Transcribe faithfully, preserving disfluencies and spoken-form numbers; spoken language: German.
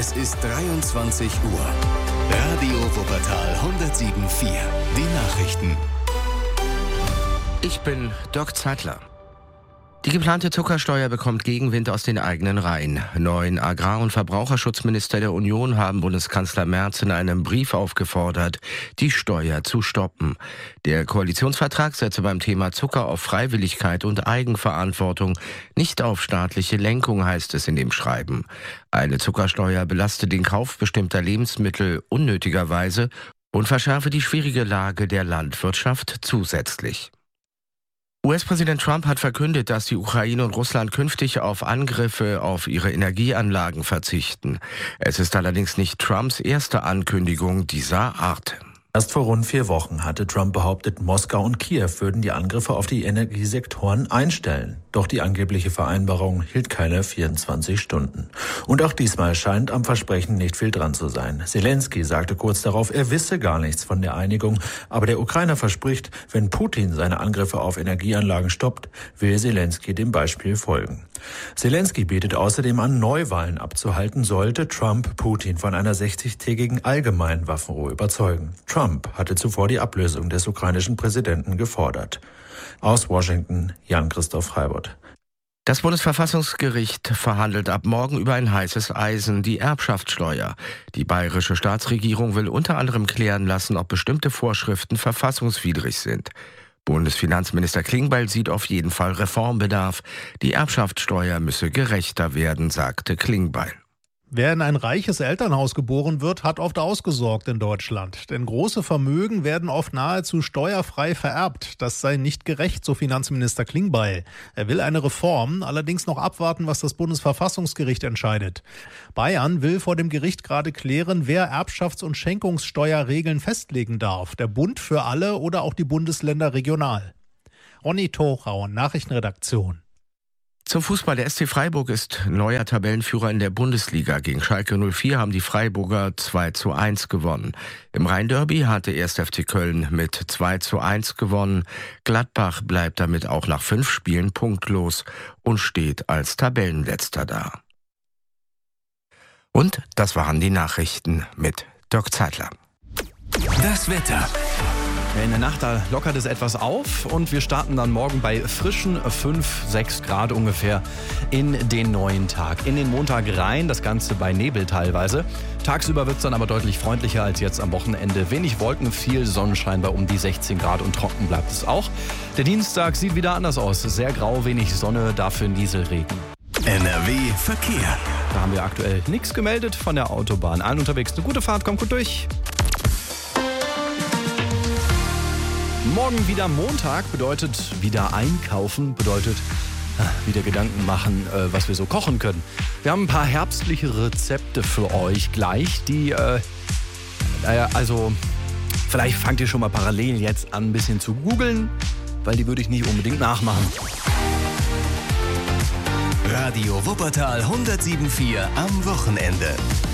Es ist dreiundzwanzig Uhr. Radio Wuppertal hundertsieben Komma vier. Die Nachrichten. Ich bin Dirk Zeitler. Die geplante Zuckersteuer bekommt Gegenwind aus den eigenen Reihen. Neun Agrar- und Verbraucherschutzminister der Union haben Bundeskanzler Merz in einem Brief aufgefordert, die Steuer zu stoppen. Der Koalitionsvertrag setze beim Thema Zucker auf Freiwilligkeit und Eigenverantwortung, nicht auf staatliche Lenkung, heißt es in dem Schreiben. Eine Zuckersteuer belaste den Kauf bestimmter Lebensmittel unnötigerweise und verschärfe die schwierige Lage der Landwirtschaft zusätzlich. U S-Präsident Trump hat verkündet, dass die Ukraine und Russland künftig auf Angriffe auf ihre Energieanlagen verzichten. Es ist allerdings nicht Trumps erste Ankündigung dieser Art. Erst vor rund vier Wochen hatte Trump behauptet, Moskau und Kiew würden die Angriffe auf die Energiesektoren einstellen. Doch die angebliche Vereinbarung hielt keine vierundzwanzig Stunden. Und auch diesmal scheint am Versprechen nicht viel dran zu sein. Zelensky sagte kurz darauf, er wisse gar nichts von der Einigung. Aber der Ukrainer verspricht, wenn Putin seine Angriffe auf Energieanlagen stoppt, will Zelensky dem Beispiel folgen. Zelensky bietet außerdem an, Neuwahlen abzuhalten, sollte Trump Putin von einer sechzigtägigen allgemeinen Waffenruhe überzeugen. Trump hatte zuvor die Ablösung des ukrainischen Präsidenten gefordert. Aus Washington, Jan-Christoph Heiboth. Das Bundesverfassungsgericht verhandelt ab morgen über ein heißes Eisen, die Erbschaftssteuer. Die bayerische Staatsregierung will unter anderem klären lassen, ob bestimmte Vorschriften verfassungswidrig sind. Bundesfinanzminister Klingbeil sieht auf jeden Fall Reformbedarf. Die Erbschaftssteuer müsse gerechter werden, sagte Klingbeil. Wer in ein reiches Elternhaus geboren wird, hat oft ausgesorgt in Deutschland. Denn große Vermögen werden oft nahezu steuerfrei vererbt. Das sei nicht gerecht, so Finanzminister Klingbeil. Er will eine Reform, allerdings noch abwarten, was das Bundesverfassungsgericht entscheidet. Bayern will vor dem Gericht gerade klären, wer Erbschafts- und Schenkungssteuerregeln festlegen darf. Der Bund für alle oder auch die Bundesländer regional. Ronny Tochau, Nachrichtenredaktion. Zum Fußball. Der S C Freiburg ist neuer Tabellenführer in der Bundesliga. Gegen Schalke null vier haben die Freiburger zwei zu eins gewonnen. Im Rhein-Derby hatte erst F C Köln mit zwei zu eins gewonnen. Gladbach bleibt damit auch nach fünf Spielen punktlos und steht als Tabellenletzter da. Und das waren die Nachrichten mit Dirk Zeitler. Das Wetter. In der Nacht, da lockert es etwas auf und wir starten dann morgen bei frischen fünf, sechs Grad ungefähr in den neuen Tag. In den Montag rein, das Ganze bei Nebel teilweise. Tagsüber wird es dann aber deutlich freundlicher als jetzt am Wochenende. Wenig Wolken, viel Sonnenschein bei um die sechzehn Grad und trocken bleibt es auch. Der Dienstag sieht wieder anders aus. Sehr grau, wenig Sonne, dafür Nieselregen. N R W Verkehr. Da haben wir aktuell nichts gemeldet von der Autobahn. Allen unterwegs eine gute Fahrt, kommt gut durch. Morgen wieder Montag, bedeutet wieder einkaufen, bedeutet äh, wieder Gedanken machen, äh, was wir so kochen können. Wir haben ein paar herbstliche Rezepte für euch gleich, die, äh, äh, also vielleicht fangt ihr schon mal parallel jetzt an, ein bisschen zu googeln, weil die würde ich nicht unbedingt nachmachen. Radio Wuppertal hundertsieben Komma vier am Wochenende.